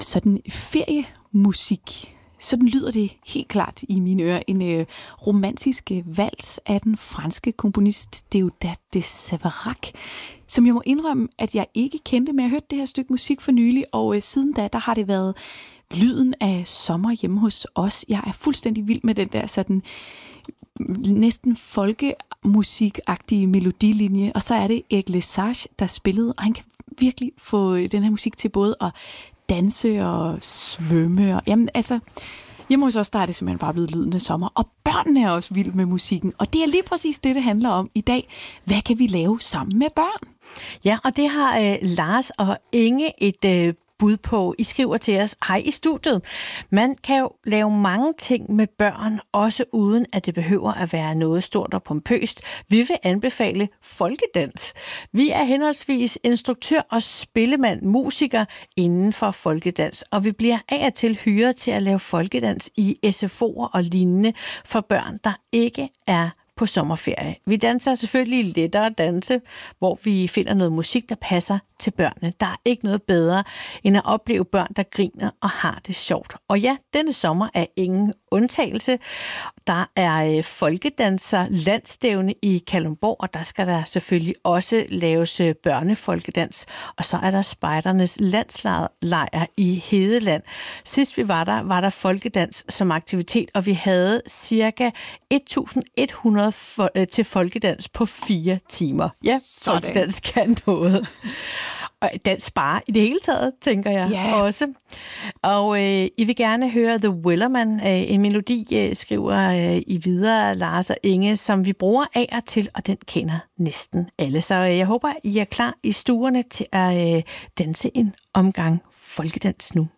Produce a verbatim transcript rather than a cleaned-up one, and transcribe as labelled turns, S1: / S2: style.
S1: sådan feriemusik. Sådan lyder det helt klart i mine ører. En øh, romantisk vals af den franske komponist Deodat de Séverac, som jeg må indrømme, at jeg ikke kendte, men jeg hørte det her stykke musik for nylig, og øh, siden da, der har det været lyden af sommer hjemme hos os. Jeg er fuldstændig vild med den der sådan næsten folkemusikagtige melodilinje, og så er det Eric Lesage, der spillede, og han kan virkelig få den her musik til både at danse og svømme. Og, jamen altså, hjemme hos os, der er det simpelthen bare blevet lyden af sommer. Og børnene er også vilde med musikken. Og det er lige præcis det, det handler om i dag. Hvad kan vi lave sammen med børn?
S2: Ja, og det har øh, Lars og Inge et øh, bud på. I skriver til os, hej i studiet. Man kan jo lave mange ting med børn, også uden at det behøver at være noget stort og pompøst. Vi vil anbefale folkedans. Vi er henholdsvis instruktør og spillemand, musiker inden for folkedans, og vi bliver af og til hyret til at lave folkedans i S F O'er og lignende for børn, der ikke er på sommerferie. Vi danser selvfølgelig lettere danse, hvor vi finder noget musik, der passer til børnene. Der er ikke noget bedre, end at opleve børn, der griner og har det sjovt. Og ja, denne sommer er ingen undtagelse. Der er folkedanser landstævne i Kalundborg, og der skal der selvfølgelig også laves børnefolkedans. Og så er der spejdernes landslejr i Hedeland. Sidst vi var der, var der folkedans som aktivitet, og vi havde cirka et hundrede for, til folkedans på fire timer. Ja,
S1: sådan.
S2: Folkedans kan noget. Og dans bare i det hele taget, tænker jeg yeah. også. Og øh, I vil gerne høre The Wellerman, øh, en melodi, øh, skriver øh, I videre, Lars og Inge, som vi bruger af og til, og den kender næsten alle. Så øh, jeg håber, I er klar i stuerne til at øh, danse en omgang folkedans nu.